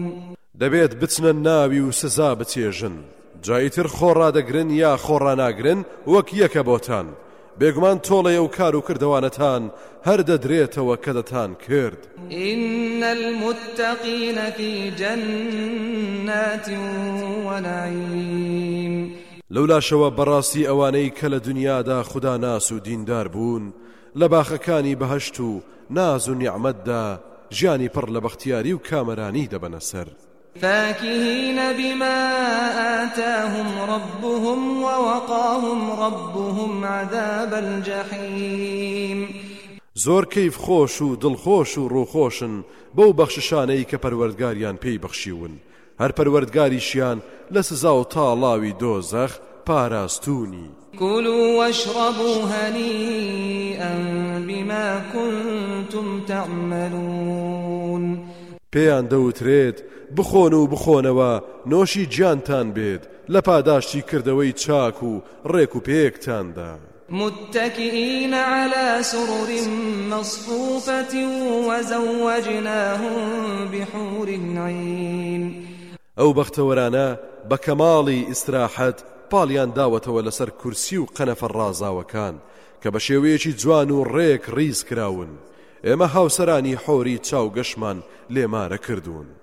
دەبێت بچنە ناوی و سزا بچێژن جاییتر خۆڕادەگرن یا خۆڕاناگرن وەک یەکە بۆتان بێگومان تۆڵەیە و کار و کردەوانەتان هەر دەدرێتەوە کە دەتان کرد إن المتقين في جنات ونعيم لەولاشەوە بەڕاستی ئەوانەی کە لە دنیادا خوددا ناس و دیندار بوون لە باخەکانی بەهەشت و ناز و نیعمەتدا ژیانی پڕ لە بەختیاری و کامەرانی دەبەنە سەر فاكهين بما آتاهم ربهم ووقاهم ربهم عذاب الجحيم زۆر کەیف خۆش و دڵخۆش و ڕووخۆشن بەو بەخششانەی کە پەروەردگاریان پێی بەخشیون هەر پەروەردگاریشیان لە سزا و تاڵاوی دۆزەخ پاراستونی كلوا واشربوا هنيئا بما كنتم تعملون پێیان دەوترێت بخۆن و بخۆنەوە نۆشی گیانتان بێت لە پاداشتی کردەوەی چاک و ڕێک و پێکتاندا متكئين على سرر مصفوفة وزوجناهم بحور عين ئەو بەختەوەرانە بە کەماڵی ئیستراحەت پاڵیان داوەتەوە لەسەر کورسی و قەنەفە ڕازاوەکان کە بە شێوەیەکی جوان و ڕێک ڕیز کراون ئێمە هاوسەرانی حۆری چاو گەشمان لێمارە کردوون